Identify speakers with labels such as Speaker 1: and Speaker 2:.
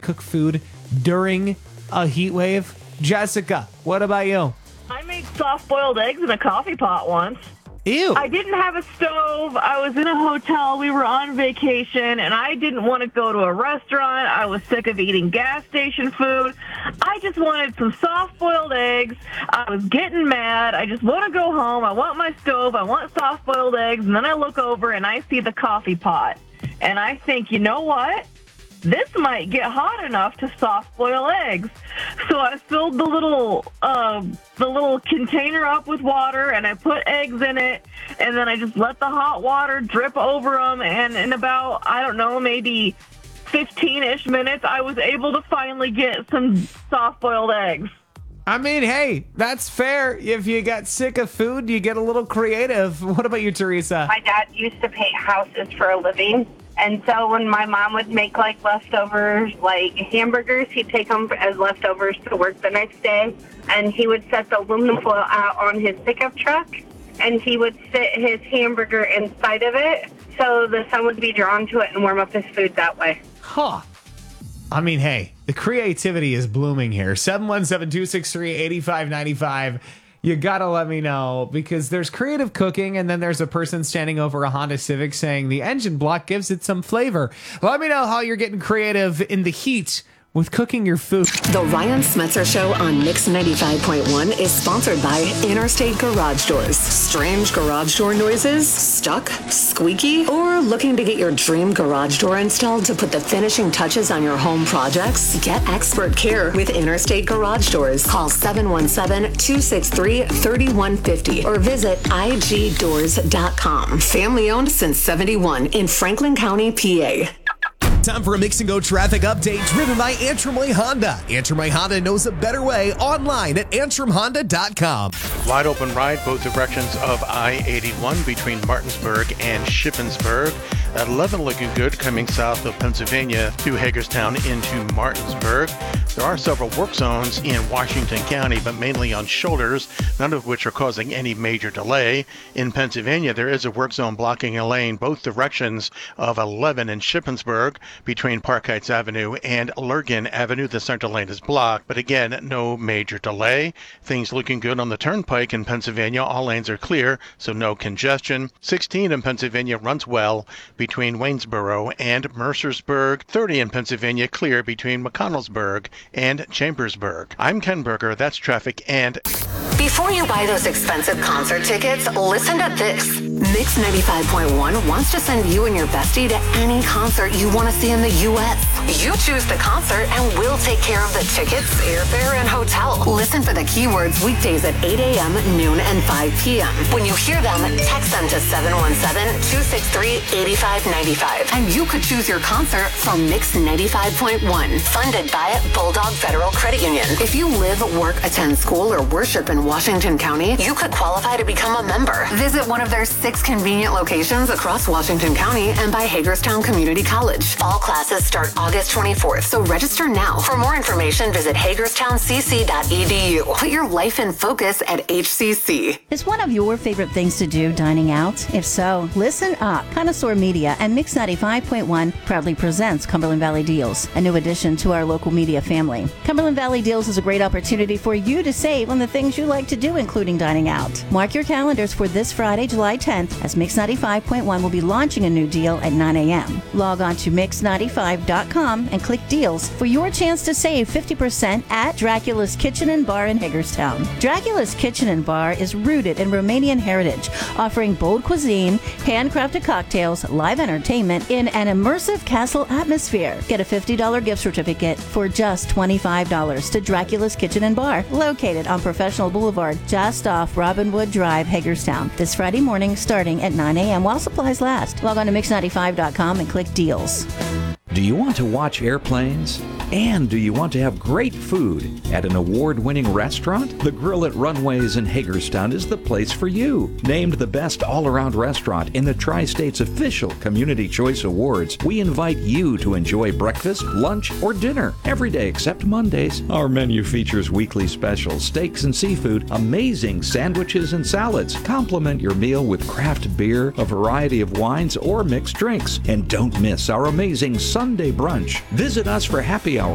Speaker 1: cook food during a heat wave? Jessica, what about you?
Speaker 2: I made soft-boiled eggs in a coffee pot once.
Speaker 1: Ew.
Speaker 2: I didn't have a stove. I was in a hotel. We were on vacation, and I didn't want to go to a restaurant. I was sick of eating gas station food. I just wanted some soft-boiled eggs. I was getting mad. I just want to go home. I want my stove. I want soft-boiled eggs. And then I look over, and I see the coffee pot. And I think, you know what? This might get hot enough to soft boil eggs. So I filled the little container up with water, and I put eggs in it, and then I just let the hot water drip over them. And in about, I don't know, maybe 15-ish minutes, I was able to finally get some soft boiled eggs.
Speaker 1: I mean, hey, that's fair. If you got sick of food, you get a little creative. What about you, Teresa?
Speaker 3: My dad used to paint houses for a living. And so when my mom would make like leftovers, like hamburgers, he'd take them as leftovers to work the next day. And he would set the aluminum foil out on his pickup truck. And he would sit his hamburger inside of it so the sun would be drawn to it and warm up his food that way.
Speaker 1: Huh. I mean, hey, the creativity is blooming here. 717-263-8595. You gotta let me know, because there's creative cooking, and then there's a person standing over a Honda Civic saying the engine block gives it some flavor. Let me know how you're getting creative in the heat with cooking your food.
Speaker 4: The Ryan Smetzer Show on Mix 95.1 is sponsored by Interstate Garage Doors. Strange garage door noises? Stuck? Squeaky? Or looking to get your dream garage door installed to put the finishing touches on your home projects? Get expert care with Interstate Garage Doors. Call 717-263-3150 or visit igdoors.com. Family owned since 71 in Franklin County, PA.
Speaker 5: Time for a Mix and Go traffic update driven by Antrim Way Honda. Antrim Way Honda knows a better way online at antrimhonda.com.
Speaker 6: Wide open ride both directions of I-81 between Martinsburg and Shippensburg. At 11 looking good coming south of Pennsylvania through Hagerstown into Martinsburg. There are several work zones in Washington County, but mainly on shoulders, none of which are causing any major delay. In Pennsylvania, there is a work zone blocking a lane both directions of 11 in Shippensburg between Park Heights Avenue and Lurgan Avenue. The center lane is blocked, but again, no major delay. Things looking good on the turnpike in Pennsylvania. All lanes are clear, so no congestion. 16 in Pennsylvania runs well between Waynesboro and Mercersburg. 30 in Pennsylvania clear between McConnellsburg and Chambersburg. I'm Ken Berger. That's traffic and...
Speaker 4: Before you buy those expensive concert tickets, listen to this. Mix 95.1 wants to send you and your bestie to any concert you want to see in the U.S. You choose the concert and we'll take care of the tickets, airfare, and hotel. Listen for the keywords weekdays at 8 a.m., noon, and 5 p.m. When you hear them, text them to 717-263-8595. And you could choose your concert from Mix 95.1, funded by Bulldog Federal Credit Union. If you live, work, attend school, or worship in Washington County, you could qualify to become a member. Visit one of their 6 convenient locations across Washington County and by Hagerstown Community College. Fall classes start August 24th, so register now. For more information, visit hagerstowncc.edu. Put your life in focus at HCC.
Speaker 7: Is one of your favorite things to do dining out? If so, listen up. Connoisseur Media and Mix 95.1 proudly presents Cumberland Valley Deals, a new addition to our local media family. Cumberland Valley Deals is a great opportunity for you to save on the things you like to do, including dining out. Mark your calendars for this Friday, July 10th, as Mix 95.1 will be launching a new deal at 9 a.m. Log on to mix95.com and click deals for your chance to save 50% at Dracula's Kitchen and Bar in Hagerstown. Dracula's Kitchen and Bar is rooted in Romanian heritage, offering bold cuisine, handcrafted cocktails, live entertainment in an immersive castle atmosphere. Get a $50 gift certificate for just $25 to Dracula's Kitchen and Bar, located on Professional Boulevard, just off Robinwood Drive, Hagerstown. This Friday morning, starting at 9 a.m. while supplies last. Log on to mix95.com and click deals.
Speaker 8: Do you want to watch airplanes? And do you want to have great food at an award-winning restaurant? The Grill at Runways in Hagerstown is the place for you. Named the best all-around restaurant in the Tri-State's official Community Choice Awards, we invite you to enjoy breakfast, lunch, or dinner every day except Mondays. Our menu features weekly specials, steaks and seafood, amazing sandwiches and salads. Complement your meal with craft beer, a variety of wines, or mixed drinks. And don't miss our amazing Sunday brunch. Visit us for happy hour